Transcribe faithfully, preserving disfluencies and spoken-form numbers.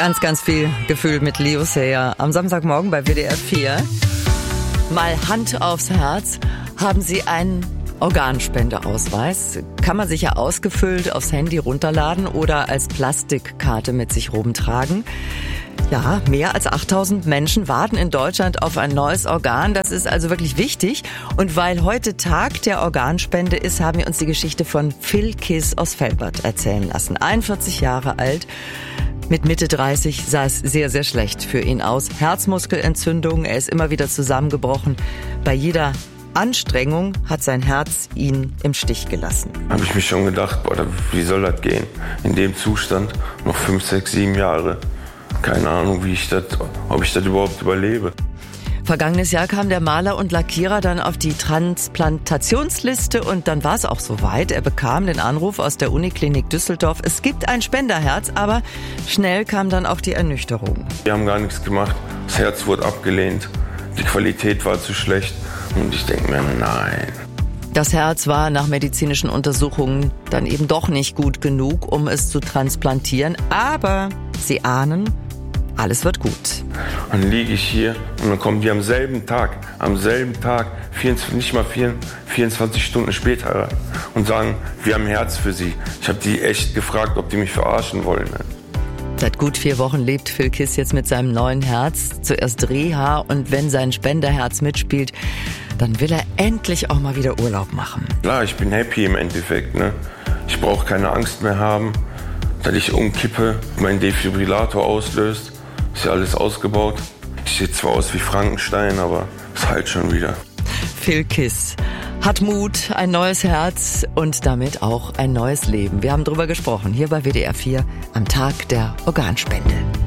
Ganz, ganz viel Gefühl mit Leo Sayer am Samstagmorgen bei W D R vier. Mal Hand aufs Herz. Haben Sie einen Organspendeausweis? Kann man sich ja ausgefüllt aufs Handy runterladen oder als Plastikkarte mit sich rumtragen. Ja, mehr als achttausend Menschen warten in Deutschland auf ein neues Organ. Das ist also wirklich wichtig. Und weil heute Tag der Organspende ist, haben wir uns die Geschichte von Phil Kiss aus Velbert erzählen lassen. einundvierzig Jahre alt. Mit Mitte dreißig sah es sehr, sehr schlecht für ihn aus. Herzmuskelentzündung, er ist immer wieder zusammengebrochen. Bei jeder Anstrengung hat sein Herz ihn im Stich gelassen. Habe ich mich schon gedacht, boah, wie soll das gehen? In dem Zustand noch fünf, sechs, sieben Jahre. Keine Ahnung, wie ich das, ob ich das überhaupt überlebe. Vergangenes Jahr kam der Maler und Lackierer dann auf die Transplantationsliste und dann war es auch soweit. Er bekam den Anruf aus der Uniklinik Düsseldorf. Es gibt ein Spenderherz, aber schnell kam dann auch die Ernüchterung. Wir haben gar nichts gemacht. Das Herz wurde abgelehnt. Die Qualität war zu schlecht. Und ich denke mir, nein. Das Herz war nach medizinischen Untersuchungen dann eben doch nicht gut genug, um es zu transplantieren. Aber Sie ahnen, alles wird gut. Dann liege ich hier und dann kommen die am selben Tag, am selben Tag, vierundzwanzig, nicht mal vierundzwanzig Stunden später rein und sagen, wir haben ein Herz für Sie. Ich habe die echt gefragt, ob die mich verarschen wollen. Seit gut vier Wochen lebt Phil Kiss jetzt mit seinem neuen Herz. Zuerst Reha und wenn sein Spenderherz mitspielt, dann will er endlich auch mal wieder Urlaub machen. Klar, ich bin happy im Endeffekt. Ne? Ich brauche keine Angst mehr haben, dass ich umkippe, mein Defibrillator auslöst. Ist ja alles ausgebaut. Ich sehe zwar aus wie Frankenstein, aber es heilt schon wieder. Phil Kiss hat Mut, ein neues Herz und damit auch ein neues Leben. Wir haben drüber gesprochen, hier bei W D R vier am Tag der Organspende.